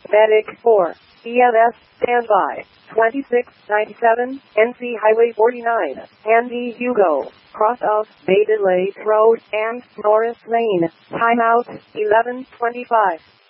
Medic 4. EMS, standby. 2697, NC Highway 49, Andy Hugo, cross of Baden Lake Road and Norris Lane. Timeout, 11:25.